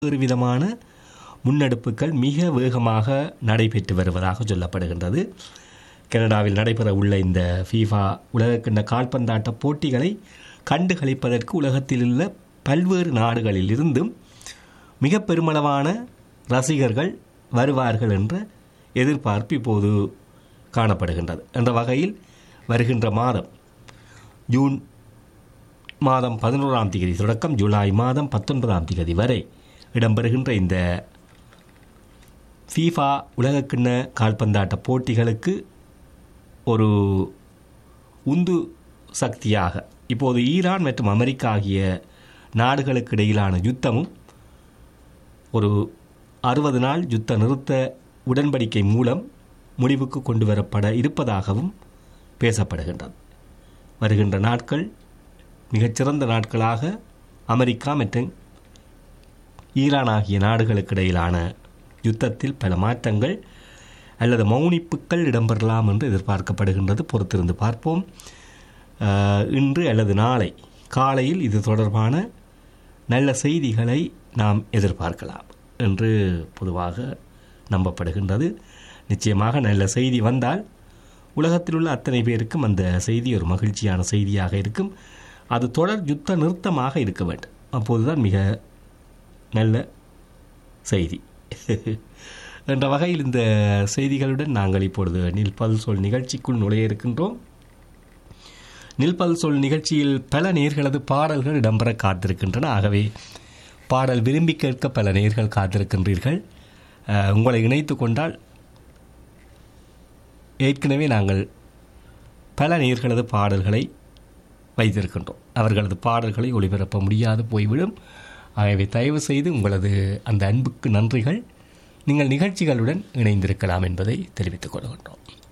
வேறு விதமான முன்னெடுப்புகள் மிக வேகமாக நடைபெற்று வருவதாக சொல்லப்படுகின்றது. கனடாவில் நடைபெற உள்ள இந்த ஃபீஃபா உலகக்கிண்ண கால்பந்தாட்ட போட்டிகளை கண்டுகளிப்பதற்கு உலகத்தில் உள்ள பல்வேறு நாடுகளில் இருந்தும் மிக பெருமளவான ரசிகர்கள் வருவார்கள் என்ற எதிர்பார்ப்பு இப்போது காணப்படுகின்றது. என்ற வகையில் வருகின்ற மாதம் ஜூன் மாதம் 11ஆம் தேதி தொடக்கம் ஜூலை மாதம் 19ஆம் தேதி வரை இடம்பெறுகின்ற இந்த ஃபீஃபா உலகக்கிண்ண கால்பந்தாட்ட போட்டிகளுக்கு ஒரு உந்து சக்தியாக இப்போது ஈரான் மற்றும் அமெரிக்கா ஆகிய நாடுகளுக்கு இடையிலான யுத்தமும் ஒரு 60 நாள் யுத்த நிறுத்த உடன்படிக்கை மூலம் முடிவுக்கு கொண்டு வரப்பட இருப்பதாகவும் பேசப்படுகின்றது. வருகின்ற நாட்கள் மிகச்சிறந்த நாட்களாக அமெரிக்கா மற்றும் ஈரான் ஆகிய நாடுகளுக்கு இடையிலான யுத்தத்தில் பல மாற்றங்கள் அல்லது மௌனிப்புகள் இடம்பெறலாம் என்று எதிர்பார்க்கப்படுகின்றது. பொறுத்திருந்து பார்ப்போம். இன்று அல்லது நாளை காலையில் இது தொடர்பான நல்ல செய்திகளை நாம் எதிர்பார்க்கலாம் என்று பொதுவாக நம்பப்படுகின்றது. நிச்சயமாக நல்ல செய்தி வந்தால் உலகத்தில் உள்ள அத்தனை பேருக்கும் அந்த செய்தி ஒரு மகிழ்ச்சியான செய்தியாக இருக்கும். அது தொடர் யுத்த நிறுத்தமாக இருக்க வேண்டும். அப்போதுதான் மிக நல்ல செய்தி என்ற வகையில் இந்த செய்திகளுடன் நாங்கள் இப்பொழுது நில்பல் சொல் நிகழ்ச்சிக்குள் நுழைய இருக்கின்றோம். நில்பல் சொல் நிகழ்ச்சியில் பல நேர்களது பாடல்கள் இடம்பெற காத்திருக்கின்றன. ஆகவே பாடல் விரும்பி கேட்க பல நேர்கள் காத்திருக்கின்றீர்கள். உங்களை இணைத்து கொண்டால் ஏற்கனவே நாங்கள் பல நேர்களது பாடல்களை வைத்திருக்கின்றோம். அவர்களது பாடல்களை ஒளிபரப்ப முடியாது போய்விடும். ஆகவே தயவு செய்து உங்களது அந்த அன்புக்கு நன்றிகள். நீங்கள் நிகழ்ச்சிகளுடன் இணைந்திருக்கலாம் என்பதை தெரிவித்துக் கொள்கின்றோம்.